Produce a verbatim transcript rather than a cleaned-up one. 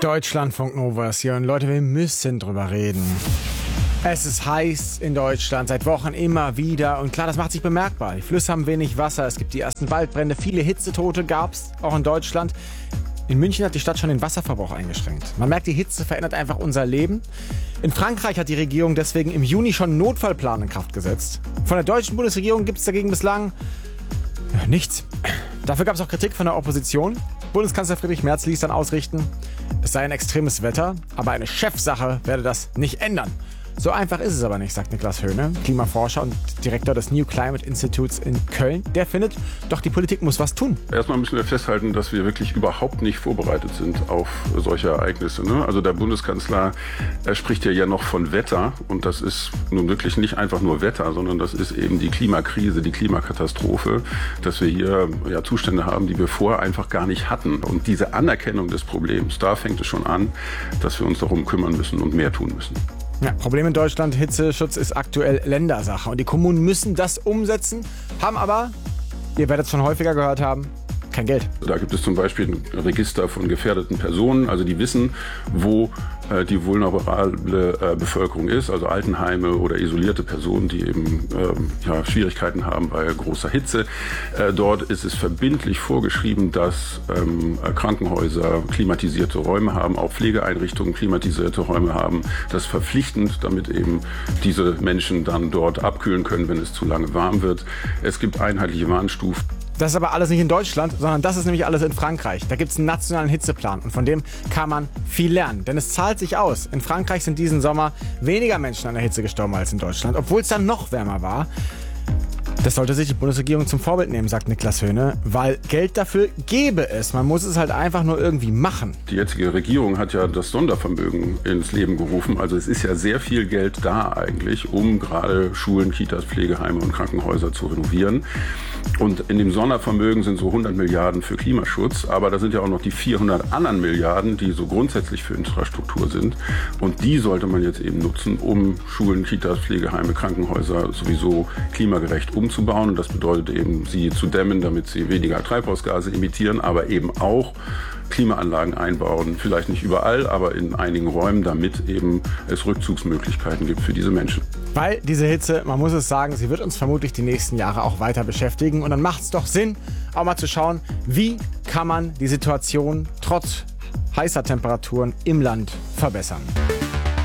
Deutschlandfunk Nova ist hier und Leute, wir müssen drüber reden. Es ist heiß in Deutschland, seit Wochen immer wieder und klar, das macht sich bemerkbar. Die Flüsse haben wenig Wasser, es gibt die ersten Waldbrände, viele Hitzetote gab es auch in Deutschland. In München hat die Stadt schon den Wasserverbrauch eingeschränkt. Man merkt, die Hitze verändert einfach unser Leben. In Frankreich hat die Regierung deswegen im Juni schon einen Notfallplan in Kraft gesetzt. Von der deutschen Bundesregierung gibt es dagegen bislang ja, nichts. Dafür gab es auch Kritik von der Opposition. Bundeskanzler Friedrich Merz ließ dann ausrichten, es sei ein extremes Wetter, aber eine Chefsache werde das nicht ändern. So einfach ist es aber nicht, sagt Niklas Höhne, Klimaforscher und Direktor des New Climate Institutes in Köln. Der findet, doch die Politik muss was tun. Erstmal müssen wir festhalten, dass wir wirklich überhaupt nicht vorbereitet sind auf solche Ereignisse. Ne? Also der Bundeskanzler, er spricht ja, ja noch von Wetter und das ist nun wirklich nicht einfach nur Wetter, sondern das ist eben die Klimakrise, die Klimakatastrophe, dass wir hier ja, Zustände haben, die wir vorher einfach gar nicht hatten. Und diese Anerkennung des Problems, da fängt es schon an, dass wir uns darum kümmern müssen und mehr tun müssen. Ja, Problem in Deutschland, Hitzeschutz ist aktuell Ländersache und die Kommunen müssen das umsetzen, haben aber, ihr werdet es schon häufiger gehört haben, kein Geld. Da gibt es zum Beispiel ein Register von gefährdeten Personen, also die wissen, wo äh, die vulnerable äh, Bevölkerung ist, also Altenheime oder isolierte Personen, die eben äh, ja, Schwierigkeiten haben bei großer Hitze. Äh, dort ist es verbindlich vorgeschrieben, dass ähm, Krankenhäuser klimatisierte Räume haben, auch Pflegeeinrichtungen klimatisierte Räume haben. Das ist verpflichtend, damit eben diese Menschen dann dort abkühlen können, wenn es zu lange warm wird. Es gibt einheitliche Warnstufen. Das ist aber alles nicht in Deutschland, sondern das ist nämlich alles in Frankreich. Da gibt es einen nationalen Hitzeplan und von dem kann man viel lernen. Denn es zahlt sich aus. In Frankreich sind diesen Sommer weniger Menschen an der Hitze gestorben als in Deutschland, obwohl es dann noch wärmer war. Das sollte sich die Bundesregierung zum Vorbild nehmen, sagt Niklas Höhne, weil Geld dafür gäbe es. Man muss es halt einfach nur irgendwie machen. Die jetzige Regierung hat ja das Sondervermögen ins Leben gerufen. Also es ist ja sehr viel Geld da eigentlich, um gerade Schulen, Kitas, Pflegeheime und Krankenhäuser zu renovieren. Und in dem Sondervermögen sind so hundert Milliarden für Klimaschutz, aber da sind ja auch noch die vierhundert anderen Milliarden, die so grundsätzlich für Infrastruktur sind. Und die sollte man jetzt eben nutzen, um Schulen, Kitas, Pflegeheime, Krankenhäuser sowieso klimagerecht umzubauen. Und das bedeutet eben, sie zu dämmen, damit sie weniger Treibhausgase emittieren, aber eben auch Klimaanlagen einbauen. Vielleicht nicht überall, aber in einigen Räumen, damit eben es Rückzugsmöglichkeiten gibt für diese Menschen. Weil diese Hitze, man muss es sagen, sie wird uns vermutlich die nächsten Jahre auch weiter beschäftigen. Und dann macht es doch Sinn, auch mal zu schauen, wie kann man die Situation trotz heißer Temperaturen im Land verbessern.